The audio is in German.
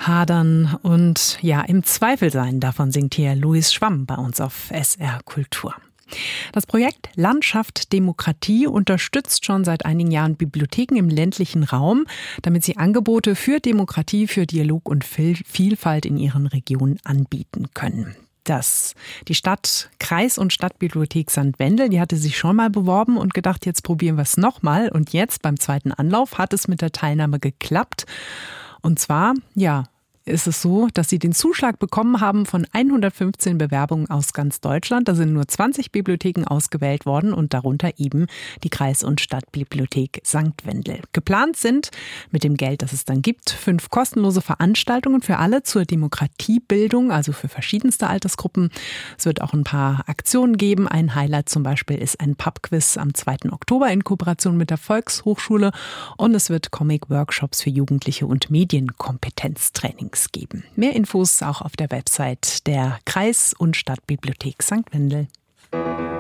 hadern und ja, im Zweifel sein. Davon singt hier Louis Schwamm bei uns auf SR Kultur. Das Projekt Landschaft Demokratie unterstützt schon seit einigen Jahren Bibliotheken im ländlichen Raum, damit sie Angebote für Demokratie, für Dialog und Vielfalt in ihren Regionen anbieten können. Die Kreis- und Stadtbibliothek St. Wendel, die hatte sich schon mal beworben und gedacht, jetzt probieren wir es nochmal. Und jetzt beim zweiten Anlauf hat es mit der Teilnahme geklappt. Und zwar, ist es so, dass sie den Zuschlag bekommen haben von 115 Bewerbungen aus ganz Deutschland. Da sind nur 20 Bibliotheken ausgewählt worden und darunter eben die Kreis- und Stadtbibliothek St. Wendel. Geplant sind mit dem Geld, das es dann gibt, 5 kostenlose Veranstaltungen für alle zur Demokratiebildung, also für verschiedenste Altersgruppen. Es wird auch ein paar Aktionen geben. Ein Highlight zum Beispiel ist ein Pubquiz am 2. Oktober in Kooperation mit der Volkshochschule und es wird Comic-Workshops für Jugendliche und Medienkompetenztraining geben. Mehr Infos auch auf der Website der Kreis- und Stadtbibliothek St. Wendel.